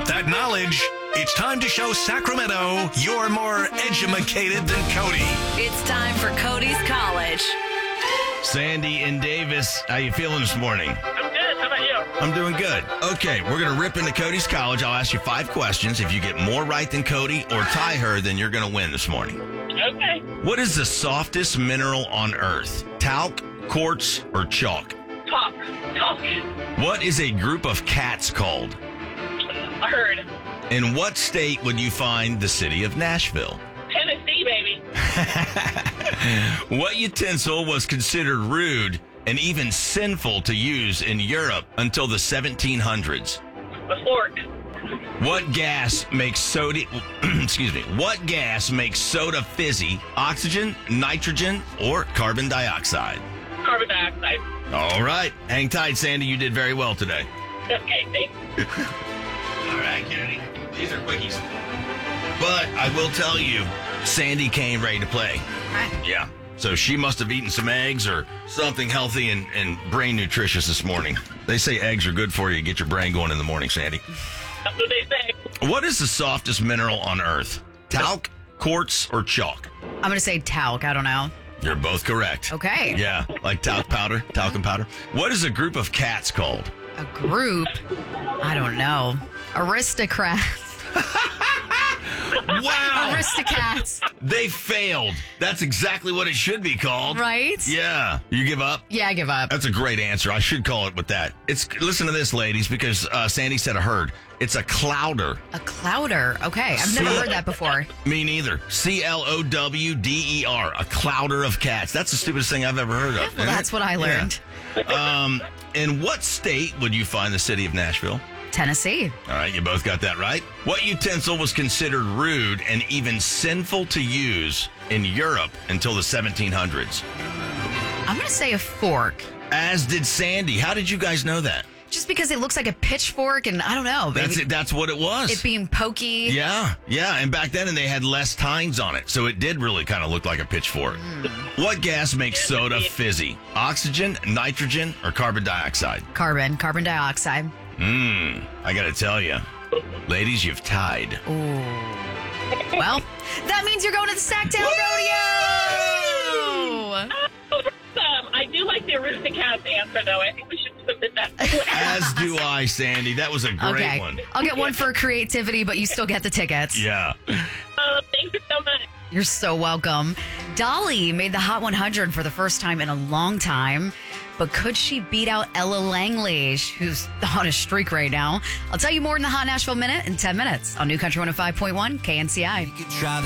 up that knowledge. It's time to show Sacramento you're more edumacated than Cody. It's time for Cody's College. Sandy in Davis, how you feeling this morning? I'm good. How about you? I'm doing good. Okay, we're going to rip into Cody's College. I'll ask you 5 questions. If you get more right than Cody or tie her, then you're going to win this morning. Okay. What is the softest mineral on Earth? Talc, quartz, or chalk? Talk. What is a group of cats called? A herd. In what state would you find the city of Nashville? Tennessee, baby. What utensil was considered rude and even sinful to use in Europe until the 1700s? A fork. What gas makes soda What gas makes soda fizzy? Oxygen, nitrogen, or carbon dioxide? Carbon dioxide. All right. Hang tight, Sandy. You did very well today. Okay, thanks. All right, Kennedy. These are quickies. But I will tell you, Sandy came ready to play. Yeah. So she must have eaten some eggs or something healthy and brain nutritious this morning. They say eggs are good for you. Get your brain going in the morning, Sandy. That's what they say. What is the softest mineral on Earth? Talc, quartz, or chalk? I'm going to say talc. I don't know. You're both correct. Okay. Yeah, like talcum powder. What is a group of cats called? A group? I don't know. Aristocrats. Wow. Aristocats. They failed. That's exactly what it should be called. Right? Yeah. You give up? Yeah, I give up. That's a great answer. I should call it with that. Listen to this, ladies, because Sandy said a herd. It's a clouder. A clouder. Okay. I've never heard that before. Me neither. Clowder. A clouder of cats. That's the stupidest thing I've ever heard of. Well, that's what I learned. Yeah. In what state would you find the city of Nashville? Tennessee. All right, you both got that right. What utensil was considered rude and even sinful to use in Europe until the 1700s? I'm going to say a fork. As did Sandy. How did you guys know that? Just because it looks like a pitchfork and I don't know. That's it. That's what it was. It being pokey. Yeah. And back then, and they had less tines on it, so it did really kind of look like a pitchfork. What gas makes soda fizzy? Oxygen, nitrogen, or carbon dioxide? Carbon dioxide. I got to tell you, ladies, you've tied. Ooh. Well, that means you're going to the Sacktown Rodeo. I do like the Aristocats answer, though. I think we should submit that. As do I, Sandy. That was a great one. I'll get one for creativity, but you still get the tickets. Yeah. Thank you so much. You're so welcome. Dolly made the Hot 100 for the first time in a long time. But could she beat out Ella Langley, who's on a streak right now? I'll tell you more in the Hot Nashville Minute in 10 minutes on New Country 105.1 KNCI.